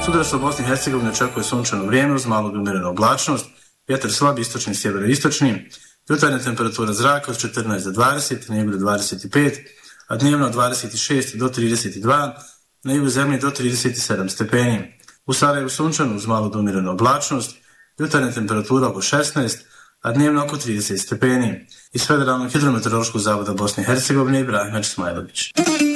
Sutra u Bosni i Hercegovini očekuje sunčano vrijeme uz malo do umjerenu oblačnost, vjetar slab istočni, sjeveroistočni, jutarnja temperatura zraka od 14 do 20, na jugu do 25, a dnevno od 26 do 32, na jugu zemlje do 37 stepeni. U Sarajevu sunčano uz malo do umjerenu oblačnost, jutarnja temperatura oko 16, a dnevno oko 30 stepeni. Iz Federalnog hidrometeorološkog zavoda Bosne i Hercegovine Ibrahim Ismailović.